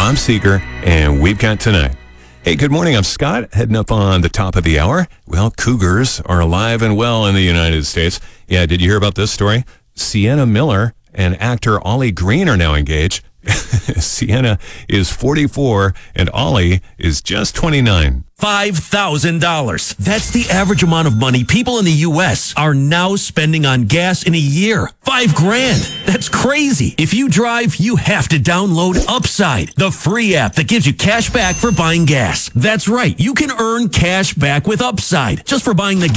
Bob Seeger, and we've got tonight. Hey, good morning. I'm Scott, heading up on the top of the hour. Well, cougars are alive and well in the United States. Yeah, did you hear about this story? Sienna Miller and actor Ollie Green are now engaged. Sienna is 44 and Ollie is just 29. $5,000. That's the average amount of money people in the U.S. are now spending on gas in a year. $5,000. That's crazy. If you drive, you have to download Upside, the free app that gives you cash back for buying gas. That's right. You can earn cash back with Upside just for buying the